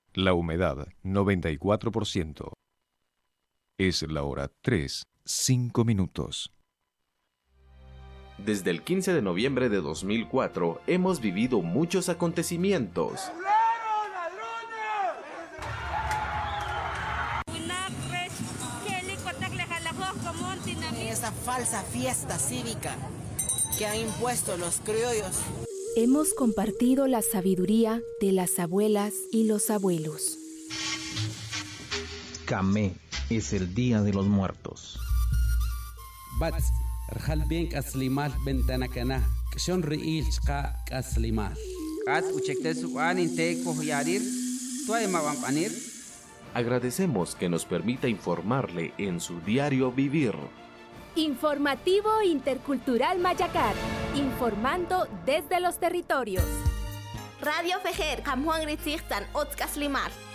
La humedad, 94%. Es la hora 3:05. Desde el 15 de noviembre de 2004 hemos vivido muchos acontecimientos. Esa falsa fiesta cívica que han impuesto los criollos. Hemos compartido la sabiduría de las abuelas y los abuelos. Camé es el Día de los Muertos. Bats, Rjal bien Kaslimal Bentanacana, Kshon Riil Chka Kaslimal. Kas Uchektes Wanin Te Kohyarir, Tuaima Vampanir. Agradecemos que nos permita informarle en su diario vivir. Informativo Intercultural Mayacar, informando desde los territorios. Radio Fejer, Kamhuan Ritzigtan, Otzkaslimar.